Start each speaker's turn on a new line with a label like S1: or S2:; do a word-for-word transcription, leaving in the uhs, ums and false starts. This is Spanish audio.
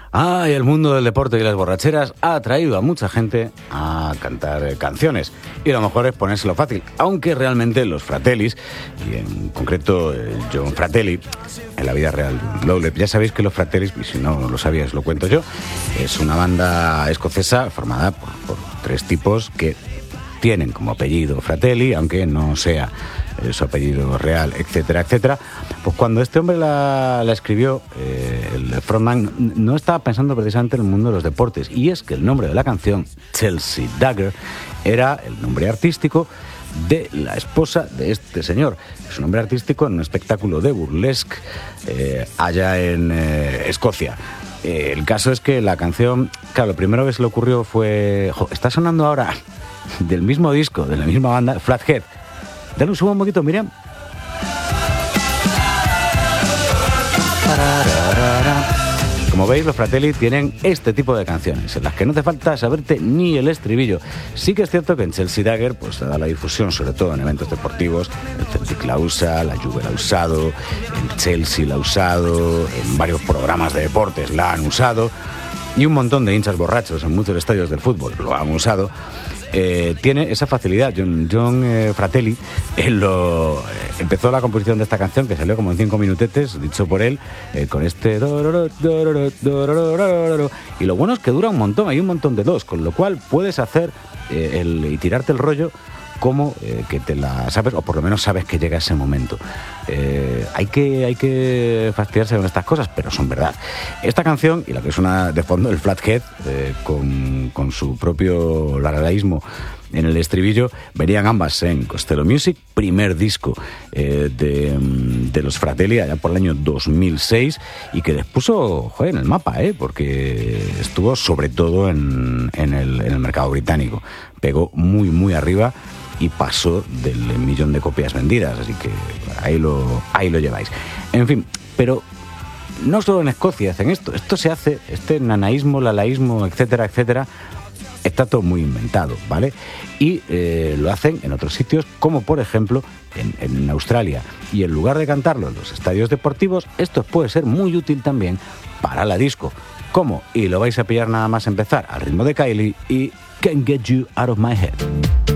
S1: Ah, y el mundo del deporte y las borracheras ha atraído a mucha gente a cantar eh, canciones. Y lo mejor es ponérselo fácil, aunque realmente los Fratellis, y en concreto eh, John Fratelli, en la vida real, Lowley, ya sabéis que los Fratellis, y si no lo sabíais lo cuento yo, es una banda escocesa formada por, por tres tipos que tienen como apellido Fratelli, aunque no sea eh, su apellido real, etcétera, etcétera. Pues cuando este hombre la, la escribió, eh, el frontman no estaba pensando precisamente en el mundo de los deportes, y es que el nombre de la canción, Chelsea Dagger, era el nombre artístico de la esposa de este señor. Es un nombre artístico en un espectáculo de burlesque eh, allá en eh, Escocia. Eh, el caso es que la canción, claro, lo primero que se le ocurrió fue... Jo, está sonando ahora del mismo disco, de la misma banda, Flathead. Dale un subo un poquito, Miriam. Como veis, los Fratelli tienen este tipo de canciones, en las que no te falta saberte ni el estribillo. Sí que es cierto que en Chelsea Dagger pues se da la difusión, sobre todo en eventos deportivos. El Celtic la usa, la Juve la ha usado, el Chelsea la ha usado, en varios programas de deportes la han usado, y un montón de hinchas borrachos en muchos estadios del fútbol lo han usado. Eh, tiene esa facilidad. John, John eh, Fratelli él lo, eh, empezó la composición de esta canción, que salió como en cinco minutetes, dicho por él, eh, con este dororo, dororo, dororo, dororo. Y lo bueno es que dura un montón, hay un montón de dos, con lo cual puedes hacer eh, el, y tirarte el rollo como eh, que te la sabes, o por lo menos sabes que llega ese momento. Eh, hay que hay que fastidiarse con estas cosas, pero son verdad. Esta canción, y la que suena de fondo, el Flathead, eh, con, con su propio laradaísmo en el estribillo, venían ambas en Costello Music, primer disco eh, de, de los Fratelli allá por el año dos mil seis, y que les puso, joder, en el mapa, eh, porque estuvo sobre todo en, en, el, en el mercado británico. Pegó muy, muy arriba y pasó del millón de copias vendidas, así que ahí lo, ahí lo lleváis. En fin, pero no solo en Escocia hacen esto, esto se hace, este nanaísmo, lalaísmo, etcétera, etcétera, está todo muy inventado, ¿vale? Y eh, lo hacen en otros sitios, como por ejemplo en, en Australia, y en lugar de cantarlo en los estadios deportivos, esto puede ser muy útil también para la disco. ¿Cómo? Y lo vais a pillar nada más empezar, al ritmo de Kylie y Can't Get You Out of My Head.